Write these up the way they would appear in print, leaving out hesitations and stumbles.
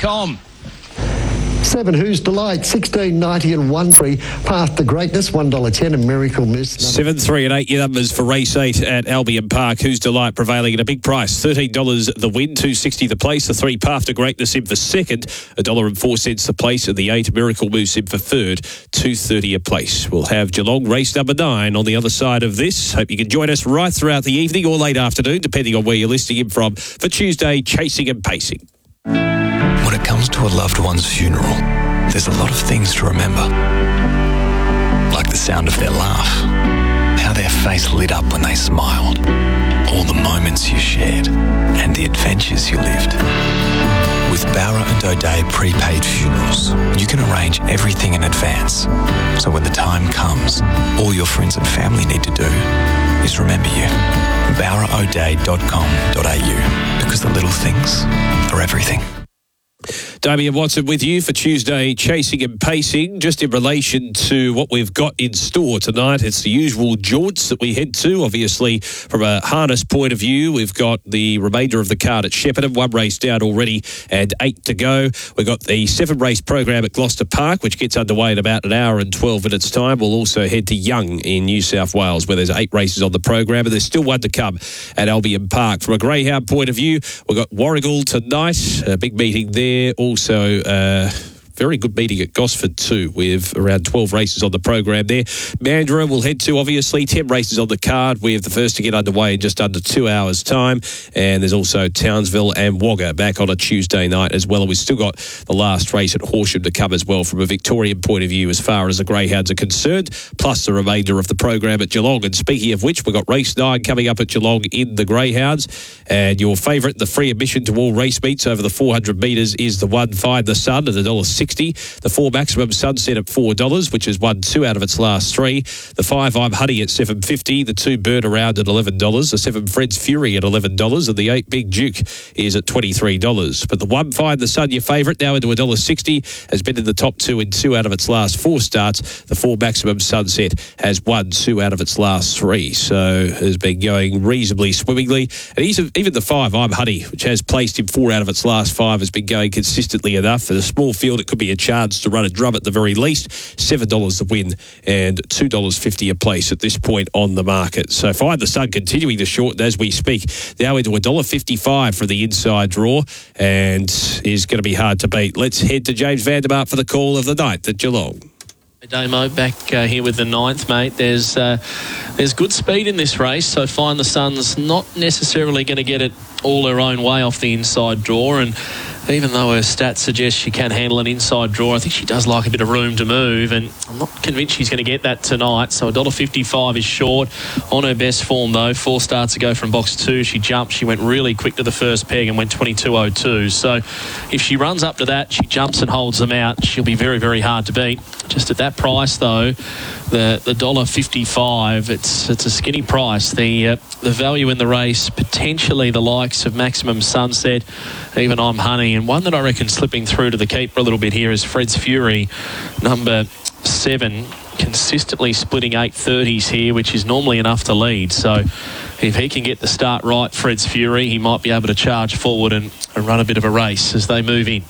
AllBuildingMaterials.com. 7 Who's Delight, 16.90 and 1-3. Path to Greatness, $1.10 and Miracle Moose. 7, 3 and 8 your numbers for race 8 at Albion Park. Who's Delight prevailing at a big price, $13 the win, $2.60 the place. The 3 Path to Greatness in for second, $1.04 the place, and the 8 Miracle Moose in for third, $2.30 a place. We'll have Geelong race number 9 on the other side of this. Hope you can join us right throughout the evening or late afternoon, depending on where you're listening in from, for Tuesday Chasing and Pacing. When it comes to a loved one's funeral, there's a lot of things to remember. Like the sound of their laugh, how their face lit up when they smiled, all the moments you shared, and the adventures you lived. With Bowra and O'Dea prepaid funerals, you can arrange everything in advance. So when the time comes, all your friends and family need to do is remember you. BowraO'Dea.com.au, because the little things are everything. Damien Watson with you for Tuesday Chasing and Pacing. Just in relation to what we've got in store tonight, it's the usual jaunts that we head to. Obviously, from a harness point of view, we've got the remainder of the card at Shepparton, 1 race down already and 8 to go. We've got the 7-race program at Gloucester Park, which gets underway in about an hour and 12 minutes' time. We'll also head to Young in New South Wales, where there's 8 races on the program, and there's still 1 to come at Albion Park. From a greyhound point of view, we've got Warragul tonight, a big meeting there. Also, very good meeting at Gosford too, with around 12 races on the program there. Mandurah will head to, obviously, 10 races on the card. We have the first to get underway in just under 2 hours' time. And there's also Townsville and Wagga back on a Tuesday night as well. And we've still got the last race at Horsham to come as well from a Victorian point of view as far as the greyhounds are concerned, plus the remainder of the program at Geelong. And speaking of which, we've got race 9 coming up at Geelong in the greyhounds. And your favourite, the free admission to all race meets over the 400 metres, is the 1 Find the Sun at $1.60. The 4 Maximum Sunset at $4, which has won 2 out of its last 3. The 5 I'm Honey at $7.50. The 2 Burn Around at $11. The 7 Fred's Fury at $11. And the 8 Big Duke is at $23. But the 1 Find the Sun, your favourite, now into $1.60, has been in the top 2 in 2 out of its last 4 starts. The 4 Maximum Sunset has won 2 out of its last 3. So has been going reasonably swimmingly. And even the 5 I'm Honey, which has placed in 4 out of its last 5, has been going consistently enough. For the small field, it could be a chance to run a drum at the very least. $7 the win and $2.50 a place at this point on the market. So Find the Sun continuing to shorten as we speak, now into $1.55 for the inside draw, and is going to be hard to beat. Let's head to James Vandermark for the call of the night at Geelong. Damo back here with the 9th, mate. There's good speed in this race, so Find the Sun's not necessarily going to get it all her own way off the inside draw, and even though her stats suggest she can handle an inside draw, I think she does like a bit of room to move, and I'm not convinced she's going to get that tonight. So $1.55 is short. On her best form, though, 4 starts ago from box 2, she jumped. She went really quick to the first peg and went 22.02. So if she runs up to that, she jumps and holds them out, she'll be very, very hard to beat. Just at that price, though, the $1.55, it's a skinny price. The value in the race, potentially the likes of Maximum Sunset, even I'm Honey, and one that I reckon slipping through to the keeper a little bit here is Fred's Fury, number 7, consistently splitting 8.30s here, which is normally enough to lead. So if he can get the start right, Fred's Fury, he might be able to charge forward and run a bit of a race as they move in.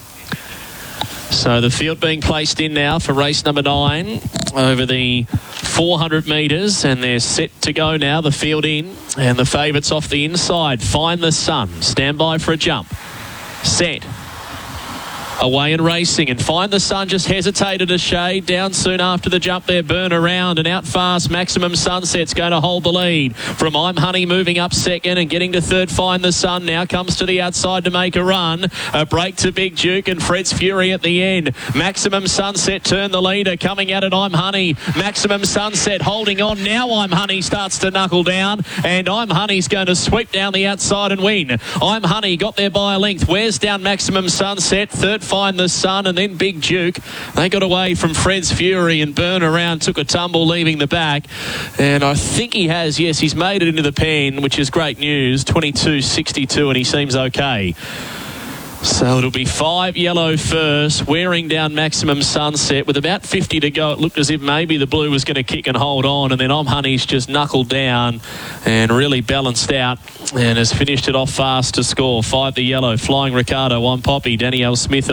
So the field being placed in now for race number 9 over the 400 metres, and they're set to go now, the field in, and the favourites off the inside. Find the Sun, stand by for a jump. Set. Away and racing, and Find the Sun just hesitated a shade. Down soon after the jump there, Burn Around, and out fast Maximum Sunset's going to hold the lead. From I'm Honey moving up second and getting to third, Find the Sun now comes to the outside to make a run. A break to Big Duke and Fred's Fury at the end. Maximum Sunset turned the leader, coming at it I'm Honey. Maximum Sunset holding on now. I'm Honey starts to knuckle down, and I'm Honey's going to sweep down the outside and win. I'm Honey got there by a length. Wears down Maximum Sunset. Third, Find the Sun, and then Big Duke. They got away from Fred's Fury, and Burn Around took a tumble leaving the back, and I think he's made it into the pen, which is great news. 22.62, and he seems okay. So it'll be 5 yellow first, wearing down Maximum Sunset. With about 50 to go, it looked as if maybe the blue was going to kick and hold on, and then I'm Honey's just knuckled down and really balanced out and has finished it off fast to score. 5 the yellow, Flying Ricardo, 1 Poppy, Danielle Smith